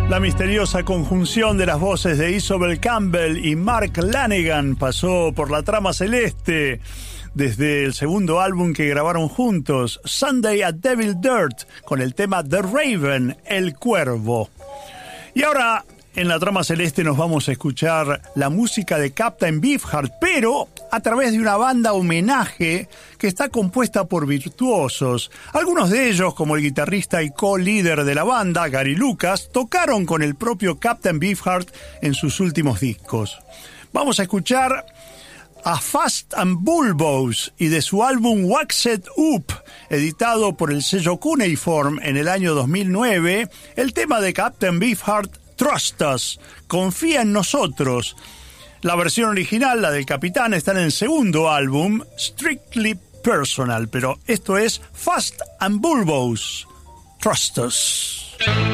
La misteriosa conjunción de las voces de Isobel Campbell y Mark Lanegan pasó por la trama celeste desde el segundo álbum que grabaron juntos, Sunday at Devil Dirt, con el tema The Raven, El Cuervo. Y ahora, en la trama celeste nos vamos a escuchar la música de Captain Beefheart, pero a través de una banda homenaje que está compuesta por virtuosos. Algunos de ellos, como el guitarrista y co-líder de la banda, Gary Lucas, tocaron con el propio Captain Beefheart en sus últimos discos. Vamos a escuchar a Fast and Bulbous y de su álbum Waxed Up, editado por el sello Cuneiform en el año 2009, el tema de Captain Beefheart, Trust Us, confía en nosotros. La versión original, la del Capitán, está en el segundo álbum, Strictly Personal, pero esto es Fast and Bulbous, Trust Us.